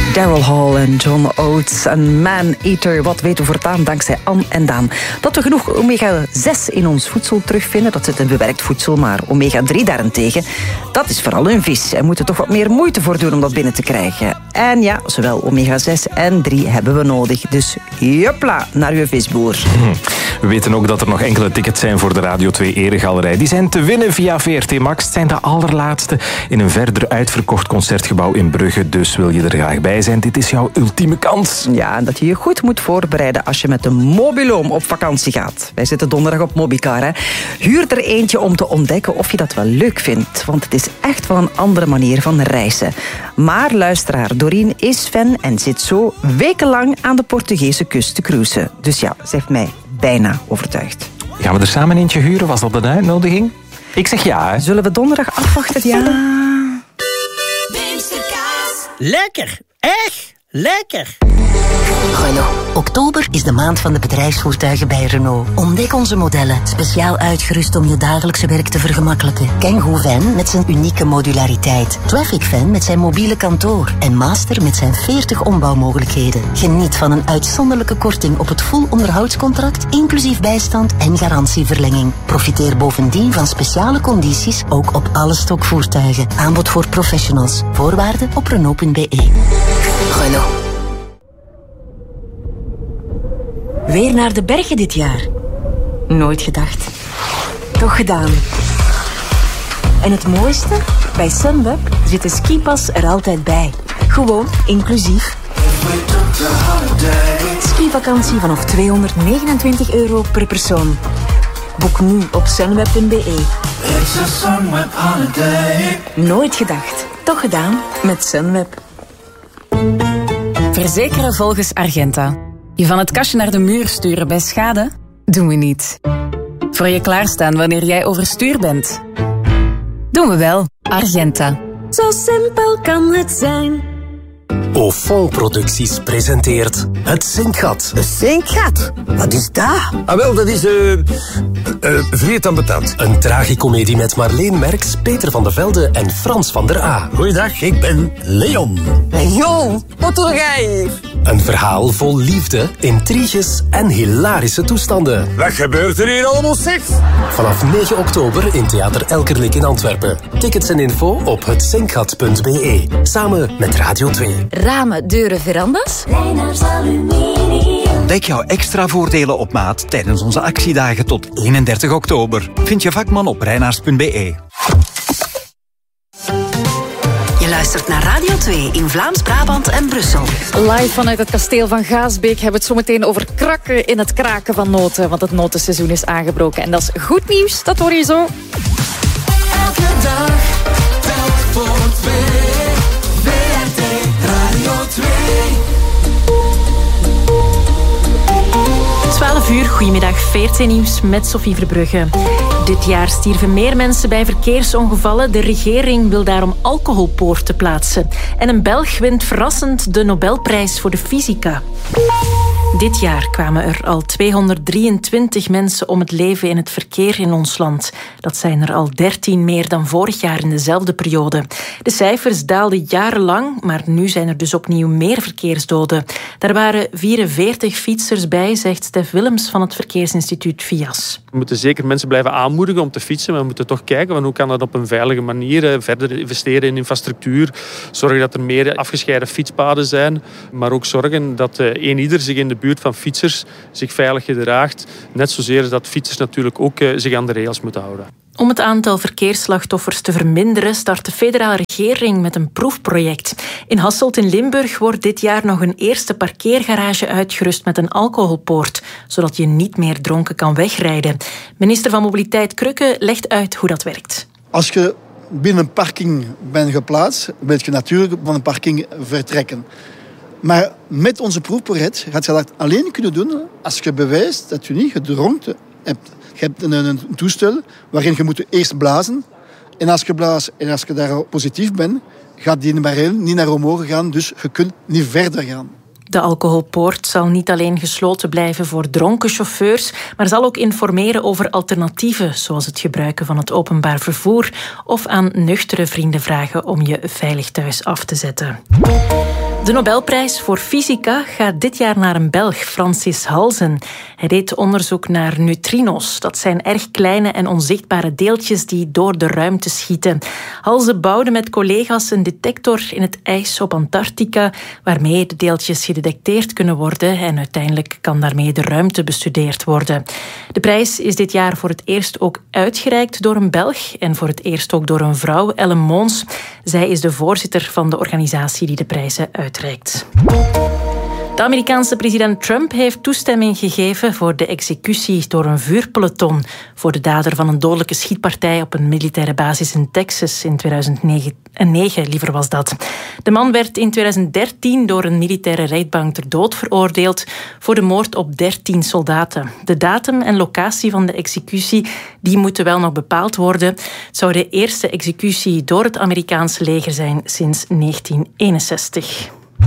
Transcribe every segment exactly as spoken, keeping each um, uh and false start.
Daryl Hall en John Oates. Een man-eater, wat weten we voortaan dankzij Anne en Daan. Dat we genoeg omega zes in ons voedsel terugvinden, dat zit in bewerkt voedsel, maar omega drie daarentegen, dat is vooral in vis. En moeten toch wat meer moeite voor doen om dat binnen te krijgen. En ja, zowel omega zes en drie hebben we nodig. Dus jopla, naar uw visboer. We weten ook dat er nog enkele tickets zijn voor de Radio twee Eregalerij. Die zijn te winnen via V R T Max. Het zijn de allerlaatste in een verder uitverkocht concertgebouw in Brugge. Dus wil je er graag bij zijn, dit is jouw ultieme kans. Ja, en dat je je goed moet voorbereiden als je met de Mobiloom op vakantie gaat. Wij zitten donderdag op Mobicar, hè. Huur er eentje om te ontdekken of je dat wel leuk vindt. Want het is echt wel een andere manier van reizen. Maar luisteraar, Doreen is fan en zit zo wekenlang aan de Portugese kust te cruisen. Dus ja, ze heeft mij bijna overtuigd. Gaan we er samen eentje huren? Was dat een uitnodiging? Ik zeg ja, hè. Zullen we donderdag afwachten? Ja. Beemsterkaas. Lekker. Echt lekker. Renault. Oktober is de maand van de bedrijfsvoertuigen bij Renault. Ontdek onze modellen, speciaal uitgerust om je dagelijkse werk te vergemakkelijken. Kangoo Van met zijn unieke modulariteit. Traffic Van met zijn mobiele kantoor. En Master met zijn veertig ombouwmogelijkheden. Geniet van een uitzonderlijke korting op het full onderhoudscontract, inclusief bijstand en garantieverlenging. Profiteer bovendien van speciale condities, ook op alle stokvoertuigen. Aanbod voor professionals. Voorwaarden op Renault punt be. Renault. Weer naar de bergen dit jaar. Nooit gedacht. Toch gedaan. En het mooiste? Bij Sunweb zit de skipas er altijd bij. Gewoon inclusief. Skivakantie vanaf tweehonderdnegenentwintig euro per persoon. Boek nu op sunweb punt be. Nooit gedacht. Toch gedaan met Sunweb. Verzekeren volgens Argenta. Je van het kastje naar de muur sturen bij schade? Doen we niet. Voor je klaarstaan wanneer jij overstuur bent? Doen we wel. Argenta. Zo simpel kan het zijn. Ofon Producties presenteert Het Zinkgat. Het Zinkgat? Wat is dat? Ah, wel, dat is eh uh, uh, Vreed ambetant. Een tragicomedie met Marleen Merks, Peter van de Velde en Frans van der A. Goeiedag, ik ben Leon. Leon, wat doe jij hier? Een verhaal vol liefde, intriges en hilarische toestanden. Wat gebeurt er hier allemaal, zeg? Vanaf negen oktober in Theater Elkerlijk in Antwerpen. Tickets en info op het zinkgat punt be. Samen met Radio twee. Ramen, deuren, verandas? Reinaars Aluminium. Ontdek jouw extra voordelen op maat tijdens onze actiedagen tot eenendertig oktober. Vind je vakman op reinaars punt be. Je luistert naar Radio twee in Vlaams-Brabant en Brussel. Live vanuit het kasteel van Gaasbeek hebben we het zo meteen over krakken in het kraken van noten. Want het notenseizoen is aangebroken. En dat is goed nieuws, dat hoor je zo. Elke dag, telk voor twee. V R T Radio twee. twaalf uur, goedemiddag, V R T Nieuws met Sophie Verbrugge. Dit jaar stierven meer mensen bij verkeersongevallen. De regering wil daarom alcoholpoorten plaatsen. En een Belg wint verrassend de Nobelprijs voor de fysica. Dit jaar kwamen er al tweehonderddrieëntwintig mensen om het leven in het verkeer in ons land. Dat zijn er al dertien meer dan vorig jaar in dezelfde periode. De cijfers daalden jarenlang, maar nu zijn er dus opnieuw meer verkeersdoden. Daar waren vierenveertig fietsers bij, zegt Stef Willems van het Verkeersinstituut V I A S. We moeten zeker mensen blijven aanmoedigen om te fietsen, maar we moeten toch kijken van hoe kan dat op een veilige manier. Verder investeren in infrastructuur, zorgen dat er meer afgescheiden fietspaden zijn, maar ook zorgen dat een ieder zich in de buurt van fietsers zich veilig gedraagt. Net zozeer dat fietsers natuurlijk ook zich aan de regels moeten houden. Om het aantal verkeersslachtoffers te verminderen start de federale regering met een proefproject. In Hasselt in Limburg wordt dit jaar nog een eerste parkeergarage uitgerust met een alcoholpoort, zodat je niet meer dronken kan wegrijden. Minister van Mobiliteit Krukke legt uit hoe dat werkt. Als je binnen een parking bent geplaatst, wil je natuurlijk van een parking vertrekken. Maar met onze proefproject gaat je dat alleen kunnen doen als je bewijst dat je niet gedronken hebt. Je hebt een, een toestel waarin je moet eerst blazen. En als je blaast en als je daar positief bent, gaat die barrière niet naar omhoog gaan. Dus je kunt niet verder gaan. De alcoholpoort zal niet alleen gesloten blijven voor dronken chauffeurs, maar zal ook informeren over alternatieven, zoals het gebruiken van het openbaar vervoer of aan nuchtere vrienden vragen om je veilig thuis af te zetten. De Nobelprijs voor fysica gaat dit jaar naar een Belg, Francis Halzen. Hij deed onderzoek naar neutrino's. Dat zijn erg kleine en onzichtbare deeltjes die door de ruimte schieten. Halzen bouwde met collega's een detector in het ijs op Antarctica, waarmee de deeltjes gedetecteerd kunnen worden en uiteindelijk kan daarmee de ruimte bestudeerd worden. De prijs is dit jaar voor het eerst ook uitgereikt door een Belg en voor het eerst ook door een vrouw, Ellen Moons. Zij is de voorzitter van de organisatie die de prijzen uitreikt. De Amerikaanse president Trump heeft toestemming gegeven voor de executie door een vuurpeloton voor de dader van een dodelijke schietpartij op een militaire basis in Texas in tweeduizend negen, liever was dat. De man werd in tweeduizend dertien door een militaire rechtbank ter dood veroordeeld voor de moord op dertien soldaten. De datum en locatie van de executie die moeten wel nog bepaald worden. Het zou de eerste executie door het Amerikaanse leger zijn sinds negentien eenenzestig.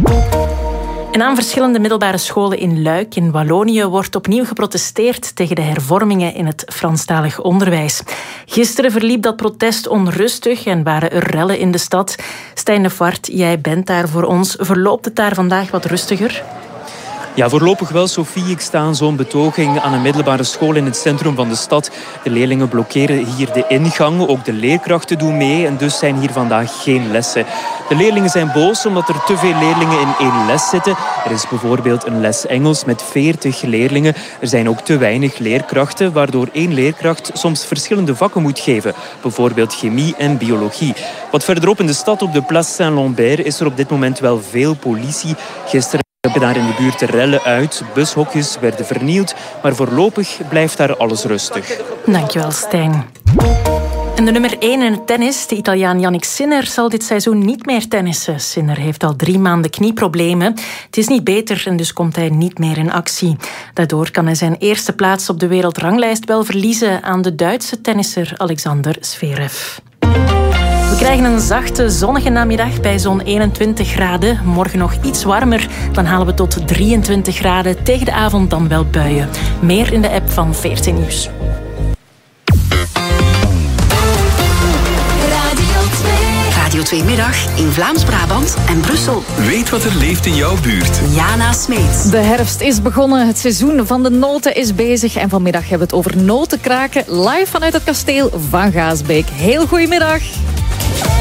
En aan verschillende middelbare scholen in Luik in Wallonië wordt opnieuw geprotesteerd tegen de hervormingen in het Franstalig onderwijs. Gisteren verliep dat protest onrustig en waren er rellen in de stad. Stijn de Voort, jij bent daar voor ons. Verloopt het daar vandaag wat rustiger? Ja, voorlopig wel, Sophie. Ik sta aan zo'n betoging aan een middelbare school in het centrum van de stad. De leerlingen blokkeren hier de ingang. Ook de leerkrachten doen mee en dus zijn hier vandaag geen lessen. De leerlingen zijn boos omdat er te veel leerlingen in één les zitten. Er is bijvoorbeeld een les Engels met veertig leerlingen. Er zijn ook te weinig leerkrachten, waardoor één leerkracht soms verschillende vakken moet geven. Bijvoorbeeld chemie en biologie. Wat verderop in de stad op de Place Saint-Lambert is er op dit moment wel veel politie. Gisteren hebben daar in de buurt de rellen uit. Bushokjes werden vernield, maar voorlopig blijft daar alles rustig. Dankjewel, Stijn. En de nummer één in het tennis, de Italiaan Jannik Sinner, zal dit seizoen niet meer tennissen. Sinner heeft al drie maanden knieproblemen. Het is niet beter en dus komt hij niet meer in actie. Daardoor kan hij zijn eerste plaats op de wereldranglijst wel verliezen aan de Duitse tennisser Alexander Zverev. We krijgen een zachte, zonnige namiddag bij zo'n eenentwintig graden. Morgen nog iets warmer, dan halen we tot drieëntwintig graden. Tegen de avond dan wel buien. Meer in de app van veertien Nieuws. Radio twee Middag in Vlaams-Brabant en Brussel. Weet wat er leeft in jouw buurt. Jana Smeets. De herfst is begonnen, het seizoen van de noten is bezig. En vanmiddag hebben we het over notenkraken live vanuit het kasteel van Gaasbeek. Heel goedemiddag.